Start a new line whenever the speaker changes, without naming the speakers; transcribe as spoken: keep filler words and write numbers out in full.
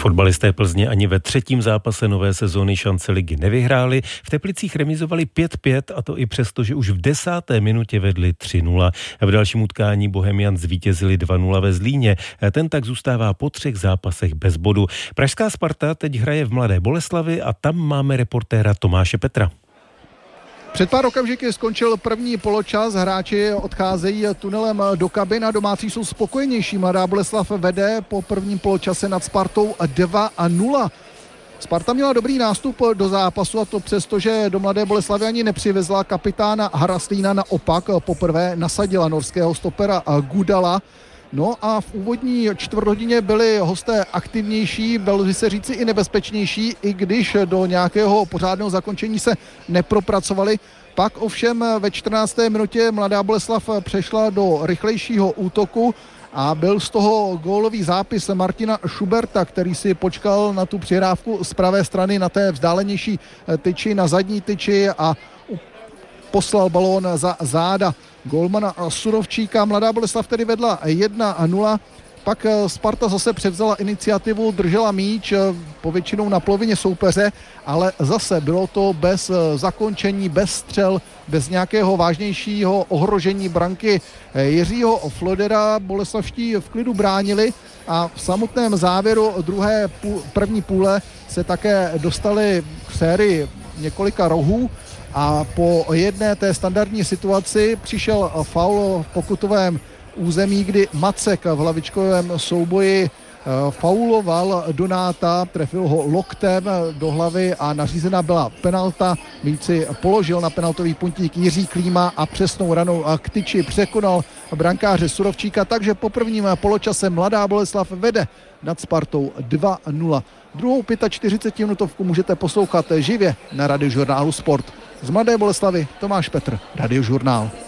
Fotbalisté Plzně ani ve třetím zápase nové sezóny šance ligy nevyhráli. V Teplicích remizovali pět pět, a to i přesto, že už v desáté minutě vedli tři nula. V dalším utkání Bohemian zvítězili dva nula ve Zlíně. Ten tak zůstává po třech zápasech bez bodu. Pražská Sparta teď hraje v Mladé Boleslavi a tam máme reportéra Tomáše Petra.
Před pár okamžiky skončil první poločas, hráči odcházejí tunelem do kabin a domácí jsou spokojenější. Mladá Boleslav vede po prvním poločase nad Spartou dva nula. Sparta měla dobrý nástup do zápasu, a to přesto, že do Mladé Boleslavy ani nepřivezla kapitána Haraslína, naopak poprvé nasadila norského stopera Gudala. No a v úvodní čtvrthodině byli hosté aktivnější, bylo by se říci i nebezpečnější, i když do nějakého pořádného zakončení se nepropracovali. Pak ovšem ve čtrnácté minutě Mladá Boleslav přešla do rychlejšího útoku a byl z toho gólový zápis Martina Schuberta, který si počkal na tu přihrávku z pravé strany na té vzdálenější tyči, na zadní tyči a poslal balón za záda gólmana Surovčíka. Mladá Boleslav tedy vedla jedna nula, pak Sparta zase převzala iniciativu, držela míč povětšinou na polovině soupeře, ale zase bylo to bez zakončení, bez střel, bez nějakého vážnějšího ohrožení branky Jiřího Flodera. Boleslavští v klidu bránili a v samotném závěru druhé půl, první půle se také dostali v sérii několika rohů a po jedné té standardní situaci přišel faul v pokutovém území, kdy Macek v hlavičkovém souboji fauloval Donáta, trefil ho loktem do hlavy a nařízená byla penalta. Míč si položil na penaltový puntík Jiří Klíma a přesnou ranou k tyči překonal brankáře Surovčíka, takže po prvním poločase Mladá Boleslav vede nad Spartou dva nula. Druhou čtyřicetipětiminutovku můžete poslouchat živě na Radiožurnálu Sport. Z Mladé Boleslavy Tomáš Petr, Radiožurnál.